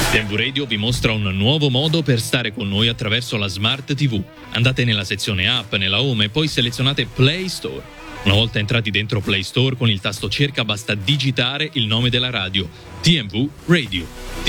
TMV Radio vi mostra un nuovo modo per stare con noi attraverso la Smart TV. Andate nella sezione app, nella home e poi selezionate Play Store. Una volta entrati dentro Play Store, con il tasto cerca basta digitare il nome della radio, TMV Radio,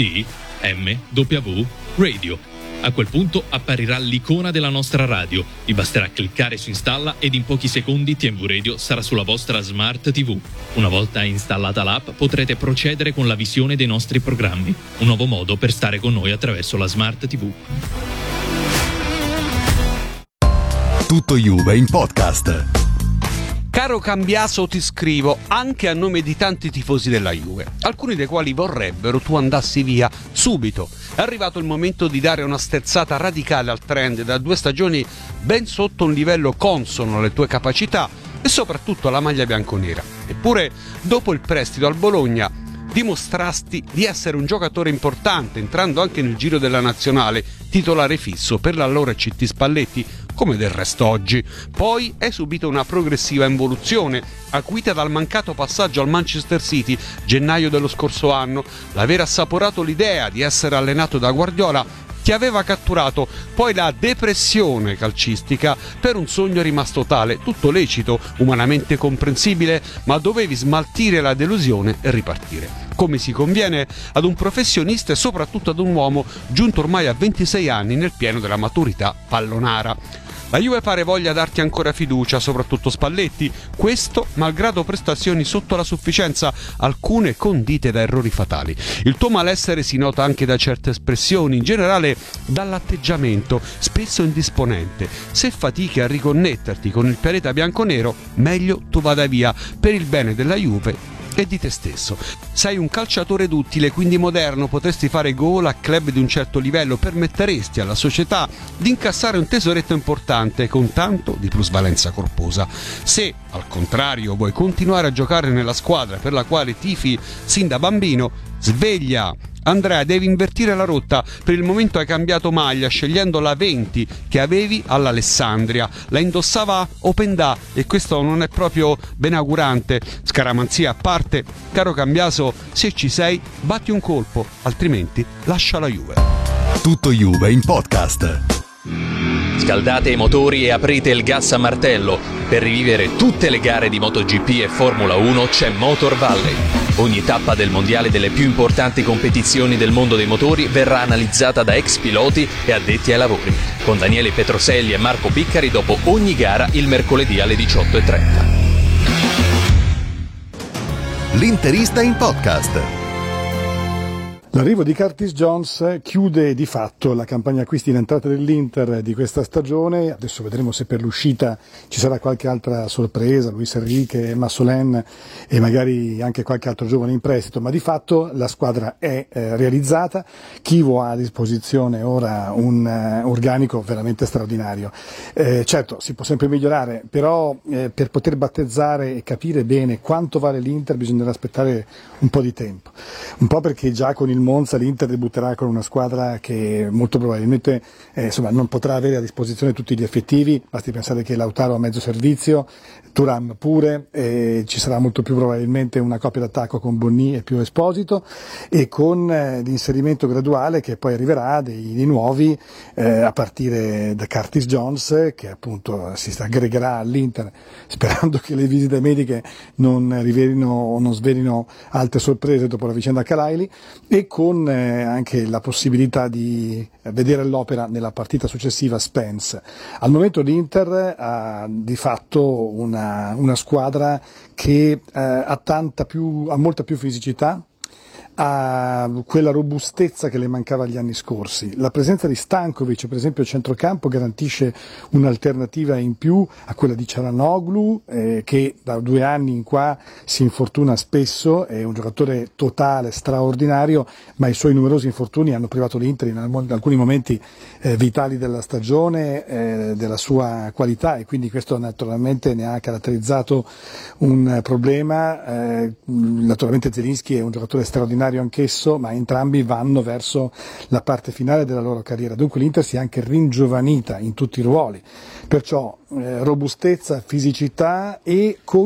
TMW Radio. A quel punto apparirà l'icona della nostra radio. Vi basterà cliccare su installa ed in pochi secondi TMV Radio sarà sulla vostra Smart TV. Una volta installata l'app potrete procedere con la visione dei nostri programmi. Un nuovo modo per stare con noi attraverso la Smart TV. Tutto Juve in podcast. Caro Cambiaso, ti scrivo anche a nome di tanti tifosi della Juve, alcuni dei quali vorrebbero tu andassi via subito. È arrivato il momento di dare una sterzata radicale al trend da 2 stagioni ben sotto un livello consono alle tue capacità e soprattutto alla maglia bianconera. Eppure, dopo il prestito al Bologna, dimostrasti di essere un giocatore importante, entrando anche nel giro della nazionale, titolare fisso per l'allora CT Spalletti, come del resto oggi. Poi hai subito una progressiva involuzione, acuita dal mancato passaggio al Manchester City gennaio dello scorso anno. L'aver assaporato l'idea di essere allenato da Guardiola ti aveva catturato, poi la depressione calcistica per un sogno rimasto tale, tutto lecito, umanamente comprensibile, ma dovevi smaltire la delusione e ripartire. Come si conviene ad un professionista e soprattutto ad un uomo giunto ormai a 26 anni nel pieno della maturità pallonara. La Juve pare voglia darti ancora fiducia, soprattutto Spalletti, questo malgrado prestazioni sotto la sufficienza, alcune condite da errori fatali. Il tuo malessere si nota anche da certe espressioni, in generale dall'atteggiamento, spesso indisponente. Se fatichi a riconnetterti con il pianeta bianconero, meglio tu vada via, per il bene della Juve e di te stesso. Sei un calciatore duttile, quindi moderno, potresti fare gol a club di un certo livello, permetteresti alla società di incassare un tesoretto importante con tanto di plusvalenza corposa. Se, al contrario, vuoi continuare a giocare nella squadra per la quale tifi sin da bambino, sveglia! Andrea, devi invertire la rotta. Per il momento hai cambiato maglia, scegliendo la 20 che avevi all'Alessandria. La indossava Openda e questo non è proprio benaugurante. Scaramanzia a parte, caro Cambiaso, se ci sei, batti un colpo, altrimenti lascia la Juve. Tutto Juve in podcast. Scaldate i motori e aprite il gas a martello. Per rivivere tutte le gare di MotoGP e Formula 1 c'è Motor Valley. Ogni tappa del mondiale delle più importanti competizioni del mondo dei motori verrà analizzata da ex piloti e addetti ai lavori, con Daniele Petroselli e Marco Piccari dopo ogni gara il mercoledì alle 18:30. L'interista in podcast. L'arrivo di Curtis Jones chiude di fatto la campagna acquisti in entrata dell'Inter di questa stagione. Adesso vedremo se per l'uscita ci sarà qualche altra sorpresa, Luis Enrique, Massolen e magari anche qualche altro giovane in prestito, ma di fatto la squadra è realizzata. Chivo ha a disposizione ora un organico veramente straordinario. Certo, si può sempre migliorare, però per poter battezzare e capire bene quanto vale l'Inter bisognerà aspettare un po' di tempo. Un po' perché già con il Monza l'Inter debutterà con una squadra che molto probabilmente non potrà avere a disposizione tutti gli effettivi. Basti pensare che Lautaro ha mezzo servizio, Thuram pure, ci sarà molto più probabilmente una coppia d'attacco con Bonni e più Esposito, e con l'inserimento graduale che poi arriverà di nuovi a partire da Curtis Jones, che appunto si aggregherà all'Inter, sperando che le visite mediche non rivelino o non svelino altre sorprese dopo la vicenda Calaili, e con anche la possibilità di vedere all'opera nella partita successiva Spence. Al momento l'Inter ha di fatto una squadra che ha molta più fisicità, ha quella robustezza che le mancava gli anni scorsi. La presenza di Stankovic, per esempio a centrocampo, garantisce un'alternativa in più a quella di Çalhanoğlu, che da 2 anni in qua si infortuna spesso, è un giocatore totale, straordinario, ma i suoi numerosi infortuni hanno privato l'Inter in alcuni momenti vitali della stagione, della sua qualità, e quindi questo naturalmente ne ha caratterizzato un problema. Naturalmente Zelinski è un giocatore straordinario anch'esso, ma entrambi vanno verso la parte finale della loro carriera, dunque l'Inter si è anche ringiovanita in tutti i ruoli, perciò robustezza, fisicità e